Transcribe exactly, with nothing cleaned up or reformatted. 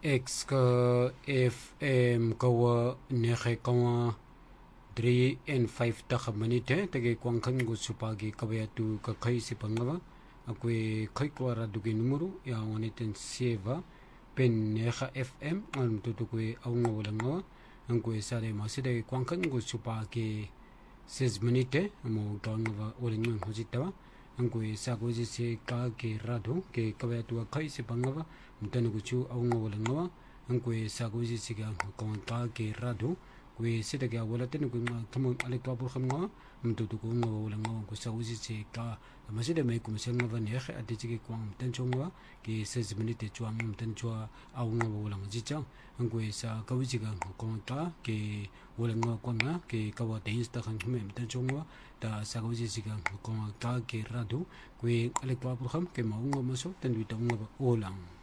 X ka F M kawa nehe kawa three and five taka minute tage kwangkan go supagi kabaya tu kakai si pangava akwe kai kwara dugi numero ya waniten seva pen neha F M ang tutukwe aunga walangawa angkwe sare maside kwangkan go supagi six minute mo gangava walangang hojitawa angkwe sagoji se ka ke rado ke kabaya tu kai si pangava mtanu guchu aunga walangawa angkwe sagoji siga kwangka ke rado we sida ga wala ten ko tamo ale to por khamnga mtu to ko wala nga ko sa usi se ka masida mai ko sen nga van yekh ati chi ko tan chongwa ki six minute chwa ngam tan chwa aw nga wala nga jicha angko sa ka usi ga ko ta ke wala nga ko nga ke ka wa te insta khan me tan chongwa ta sa usi siga ko ta ke radu ko ale to por kham ke ma nga maso tan wi ta nga wala